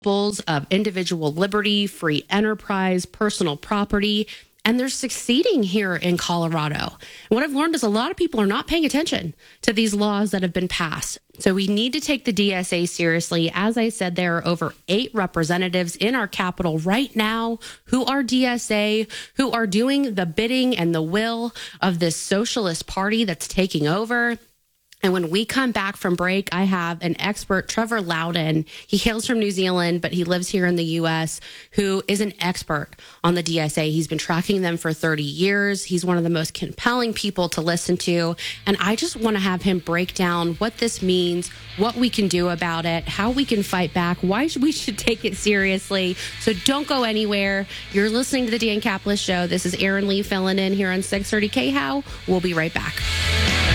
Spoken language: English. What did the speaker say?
of individual liberty, free enterprise, personal property, and they're succeeding here in Colorado. What I've learned is a lot of people are not paying attention to these laws that have been passed. So we need to take the DSA seriously. As I said, there are over 8 representatives in our Capitol right now who are DSA, who are doing the bidding and the will of this socialist party that's taking over. And when we come back from break, I have an expert, Trevor Loudon. He hails from New Zealand, but he lives here in the U.S., who is an expert on the DSA. He's been tracking them for 30 years. He's one of the most compelling people to listen to. And I just want to have him break down what this means, what we can do about it, how we can fight back, why we should take it seriously. So don't go anywhere. You're listening to the Dan Caplis Show. This is Erin Lee filling in here on 630 KHOW. We'll be right back.